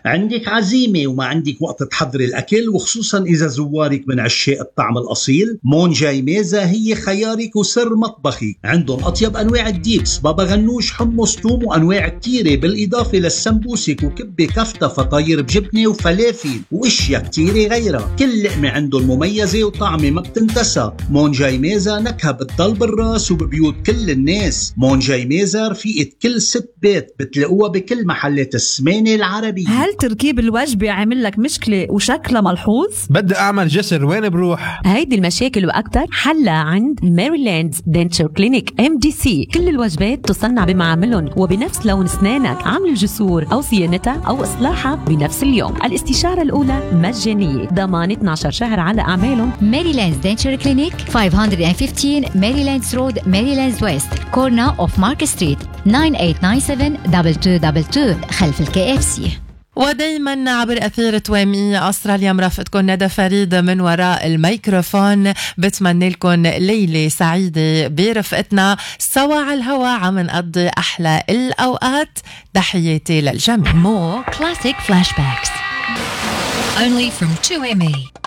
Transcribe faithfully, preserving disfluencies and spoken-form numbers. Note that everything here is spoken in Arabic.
عندك عزيمة وما عندك وقت تحضري الأكل، وخصوصا إذا زوارك من عشاق الطعم الأصيل، مون جاي ميزة هي خيارك وسر مطبخي. عندهم أطيب أنواع الديبس، بابا غنوش، حمص، توم، وأنواع كتيرة، بالإضافة للسمبوسك وكبة كفتة فطاير بجبنة وفلافل وإشياء كتيرة غيرها. كل لقمة عندهم مميزة وطعمة ما بتنتسى. مون جاي ميزة نكهة بتضل بالراس وببيوت كل الناس. مون جاي ميزة رفيقة كل ست بيت، بتلاقوها بكل محلات السمانة العربية. هل تركيب الوجبة عامل لك مشكلة وشكلها ملحوظ؟ بدي أعمل جسر، وين بروح؟ هيدي المشاكل وأكتر حلها عند ميريلاند دنتشر كلينيك إم دي سي. كل الوجبات تصنع بمعاملهم وبنفس لون أسنانك. عمل الجسور أو صيانتها أو إصلاحها بنفس اليوم. الاستشارة الأولى مجانية، ضمان اثنا عشر شهر على أعمالهم. ميريلاند دنتشر كلينيك خمسمية وخمستاشر ميريلاندز رود، ميريلاندز ويست، كورنا اوف مارك ستريت، تسعة ثمانية تسعة سبعة اثنين اثنين اثنين اثنين خلف الكي اف سي. ودايما عبر أثير توامي أستراليا مرافقتكم ندى فريد من وراء الميكروفون. بتمنى لكم ليلة سعيدة برفقتنا سوا على الهوا، عم نقضي أحلى الأوقات. تحياتي للجميع. More classic flashbacks only from two M E.